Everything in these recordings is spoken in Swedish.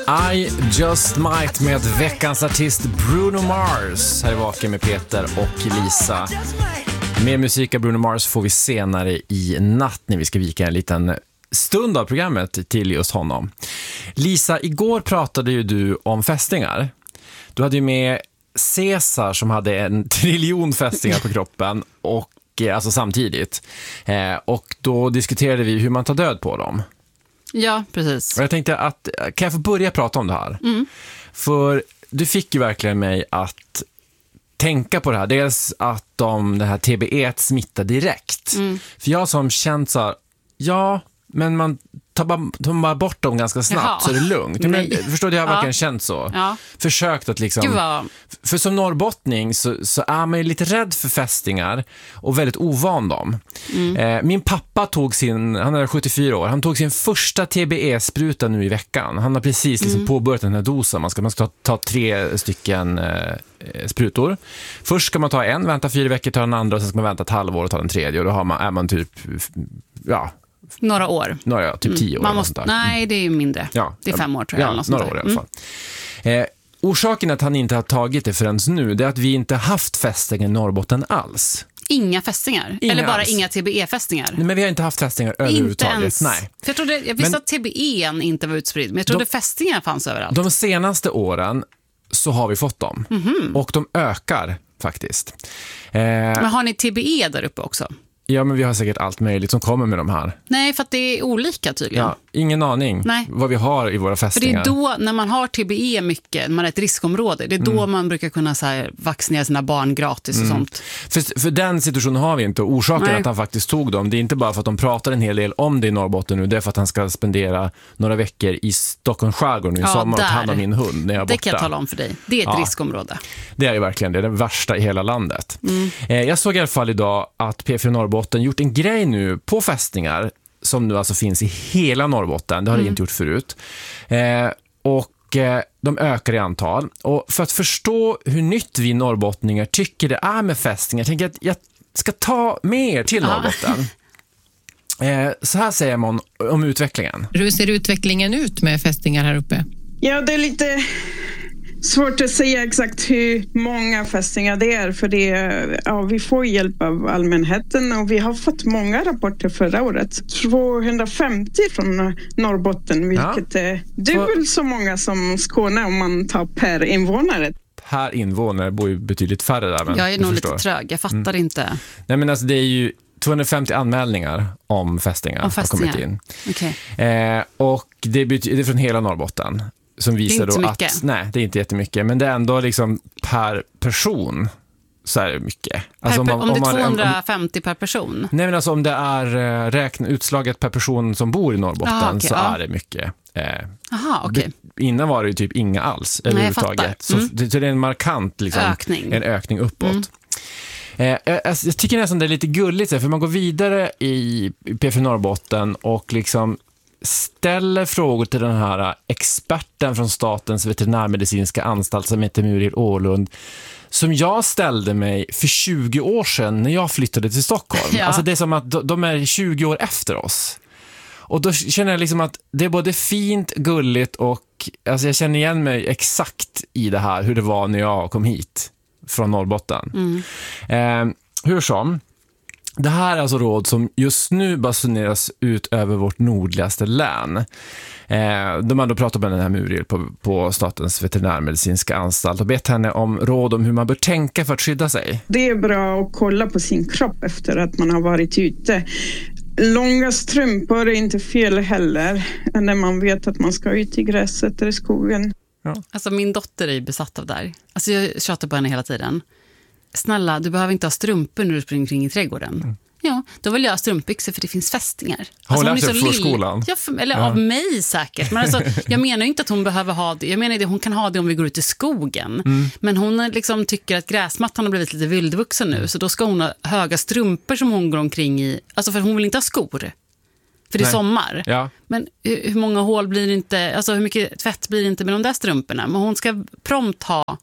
I Just Might med veckans artist Bruno Mars. Här är Vaken med Peter och Lisa. Mer musik av Bruno Mars får vi senare i natt när vi ska vika en liten stund av programmet till just honom. Lisa, igår pratade ju du om fästingar. Du hade ju med Caesar som hade 1 triljon fästingar på kroppen och alltså samtidigt. Och då diskuterade vi hur man tar död på dem. Ja, precis. Och jag tänkte att, kan jag få börja prata om det här? För du fick ju verkligen mig att tänka på det här. Dels att det här TBE smittar direkt. För jag som känt så här, ja, men man tar bara bort dem ganska snabbt. Så är det lugnt. Men, förstår du, jag har verkligen känt så. Ja. Försökt att liksom... För som norrbottning så är man ju lite rädd för fästingar och väldigt ovan dem. Min pappa tog han är 74 år, han tog sin första TBE-spruta nu i veckan. Han har precis liksom påbörjat den här dosen. Man ska ta 3 stycken sprutor. Först ska man ta en, vänta 4 veckor, ta den andra och sen ska man vänta ett halvår och ta den tredje. Och då är man typ, några år. Typ 10 år. Nej, det är ju mindre. Ja, det är 5 år tror jag. Ja, några år i alla fall. Orsaken att han inte har tagit det förrän nu, det är att vi inte haft fästingar i Norrbotten alls. Inga fästingar? Eller bara inga TBE-fästingar? Nej, men vi har inte haft fästingar överhuvudtaget. Inte ens. Nej. För jag visste att TBE inte var utspridd, men jag trodde fästingar fanns överallt. De senaste åren så har vi fått dem. Och de ökar faktiskt. Men har ni TBE där uppe också? Ja, men vi har säkert allt möjligt som kommer med de här. Nej, för att det är olika tydligen. Ja, ingen aning vad vi har i våra fästingar. För det är då, när man har TBE mycket, när man är ett riskområde, det är då man brukar kunna så här, vaccinera sina barn gratis och sånt. För den situationen har vi inte. Orsaken att han faktiskt tog dem, det är inte bara för att de pratar en hel del om det i Norrbotten nu, det är för att han ska spendera några veckor i Stockholms skärgård nu i sommar och ta hand om min hund när jag är borta. Det kan jag tala om för dig. Det är ett riskområde. Det är ju verkligen det värsta i hela landet. Jag såg i alla fall idag att P4 Norrbotten gjort en grej nu på fästingar som nu alltså finns i hela Norrbotten. Det har det inte gjort förut. Och de ökar i antal. Och för att förstå hur nytt vi norrbottningar tycker det är med fästingar, jag tänker att jag ska ta med er till Norrbotten. Så här säger man om utvecklingen. Hur ser utvecklingen ut med fästingar här uppe? Ja, det är lite svårt att säga exakt hur många fästingar det är, för vi får hjälp av allmänheten och vi har fått många rapporter förra året. 250 från Norrbotten, vilket är dubbelt så många som Skåne om man tar per invånare. Per invånare bor ju betydligt färre där. Men jag är nog lite trög, jag fattar inte. Nej, men alltså det är ju 250 anmälningar om fästingar har kommit in. Okay. Och det är från hela Norrbotten. Som visar det är inte då mycket. Nej, det är inte jättemycket. Men det är ändå liksom per person så är det mycket. Alltså om det är 250 per person? Nej, men alltså om det är utslaget per person som bor i Norrbotten så är det mycket. Okay. Innan var det ju typ inga alls överhuvudtaget. Så det är en markant liksom, en ökning uppåt. Jag tycker nästan det är lite gulligt, för man går vidare i P4 Norrbotten och liksom ställer frågor till den här experten från Statens veterinärmedicinska anstalt som heter Muriel Åhlund, som jag ställde mig för 20 år sedan när jag flyttade till Stockholm. Alltså det är som att de är 20 år efter oss. Och då känner jag liksom att det är både fint, gulligt och alltså jag känner igen mig exakt i det här, hur det var när jag kom hit från Norrbotten. Hur som, det här är alltså råd som just nu basuneras ut över vårt nordligaste län. De har då pratat med den här Muriel på Statens veterinärmedicinska anstalt och bett henne om råd om hur man bör tänka för att skydda sig. Det är bra att kolla på sin kropp efter att man har varit ute. Långa strumpor är inte fel heller när man vet att man ska ut i gräset eller skogen. Ja. Alltså min dotter är besatt av det här. Alltså jag tjatar på henne hela tiden. Snälla, du behöver inte ha strumpor när du springer kring i trädgården. Ja, då vill jag ha strumpbyxor för det finns fästingar. Har hon lärt sig från skolan? Ja, eller av mig säkert. Men alltså, jag menar inte att hon behöver ha det. Jag menar att hon kan ha det om vi går ut i skogen. Men hon liksom tycker att gräsmattan har blivit lite vildvuxen nu. Så då ska hon ha höga strumpor som hon går omkring i. Alltså för hon vill inte ha skor. För det är sommar. Ja. Men hur många hål blir det inte, alltså hur mycket tvätt blir det inte med de där strumporna? Men hon ska prompt ha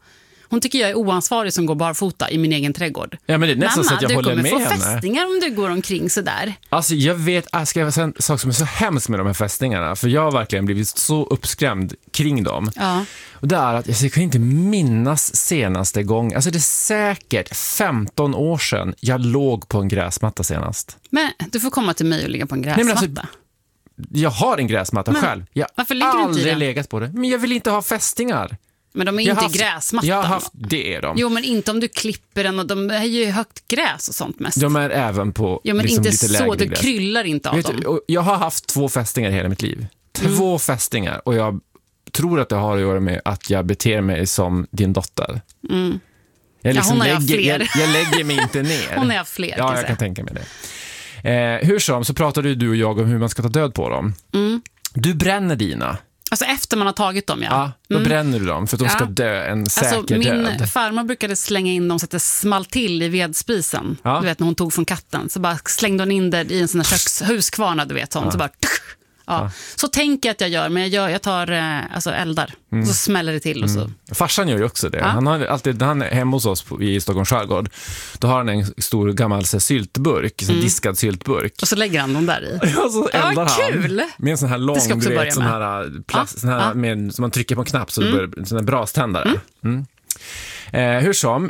Hon tycker jag är oansvarig som går barfota i min egen trädgård. Ja, men det är nästan så att jag håller med henne. Mamma, du kommer få fästingar om du går omkring sådär. Alltså jag vet, jag ska säga en sak som är så hemskt med de här fästingarna. För jag har verkligen blivit så uppskrämd kring dem. Ja. Och det är att jag kan inte minnas senaste gång. Alltså det är säkert 15 år sedan jag låg på en gräsmatta senast. Men du får komma till mig och ligga på en gräsmatta. Nej, men alltså, jag har en gräsmatta själv. Jag har aldrig legat på det. Men jag vill inte ha fästingar. Men de är inte gräsmattan. Det är de. Jo, men inte om du klipper den och de är ju högt gräs och sånt mest. De är även på men liksom inte lite så, lägre det gräs. kryllar inte av dem. Jag har haft 2 fästingar i hela mitt liv. 2 fästingar. Och jag tror att det har att göra med att jag beter mig som din dotter. Mm. Jag hon har fler. Jag lägger mig inte ner. Hon har fler. Ja, jag kan tänka mig det. Hur som, så pratade du och jag om hur man ska ta död på dem. Du bränner dina. Alltså efter man har tagit dem, ja. Då bränner du dem för att de ska dö en säker död. Min farmor brukade slänga in dem så att det small till i vedspisen. Ja. Du vet, när hon tog från katten. Så bara slängde hon in det i en sån här huskvarna, du vet. Sånt. Ja. Så bara... Ja. Så tänker jag att jag gör, men jag tar eldar och så smäller det till och så. Farsan gör ju också det. Ja. Han är hemma hos oss i Stockholms skärgård. Då har han en stor gammal syltburk, en diskad syltburk. Och så lägger han dem där i. Ja, så eldar han. Kul! Med en sån här lång, du vet, sån här plast, sån här med, som man trycker på en knapp så det börjar, sån här braständare. Hur som,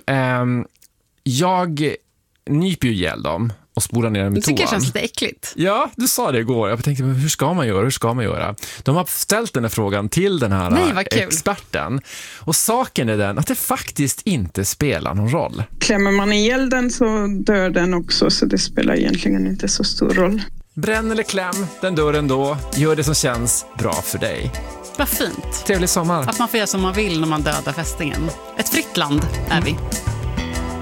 jag nyper ju ihjäl dem och spolar ner dem i toan. Det känns lite äckligt. Ja, du sa det igår. Jag tänkte, hur ska man göra? De har ställt den här frågan till den här experten. Och saken är den att det faktiskt inte spelar någon roll. Klämmer man ihjäl den så dör den också, så det spelar egentligen inte så stor roll. Bränn eller kläm, den dör ändå. Gör det som känns bra för dig. Vad fint. Trevlig sommar. Att man får göra som man vill när man dödar fästingen. Ett fritt land är vi.